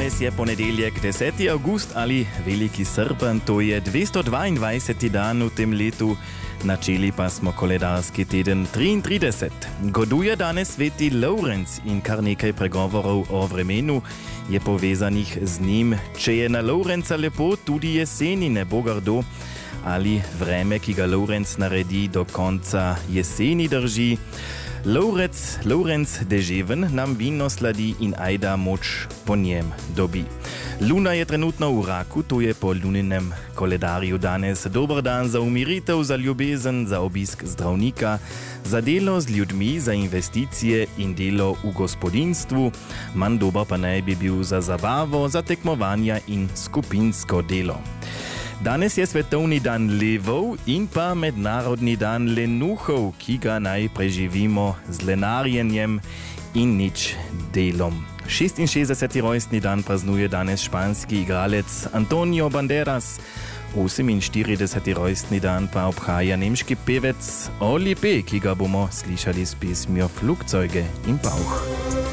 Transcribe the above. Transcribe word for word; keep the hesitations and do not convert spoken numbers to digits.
Danes je ponedeljek, deseti august ali Veliki srpen, to je dvesto dvaindvajseti dan v tem letu. Načeli pa smo koledarski teden triintrideset. Goduje danes sveti Lorenz in kar nekaj pregovorov o vremenu je povezanih z njim. Če je na Lorenza lepo, tudi jeseni ne bo grdo. Ali vreme, ki ga Lorenz naredi, do konca jeseni drži. Lorenz, Lorenz deževen nam vino sladi in ajda moč po njem dobi. Luna je trenutno v raku, to je po luninem koledarju danes dober dan za umiritev, za ljubezen, za obisk zdravnika, za delo z ljudmi, za investicije in delo v gospodinstvu. Manj dober pa naj bi bil za zabavo, za tekmovanja in skupinsko delo. Danes je svetovni dan levov in pa mednarodni dan lenuhov, ki ga naj preživimo z lenarjenjem in nič delom. šestinšestdeseti rojstni dan praznuje danes španski igralec Antonio Banderas, oseminštirideseti rojstni dan pa obhaja nemški pevec Oli P., ki ga bomo slišali s pesmijo Flugzeuge im Bauch.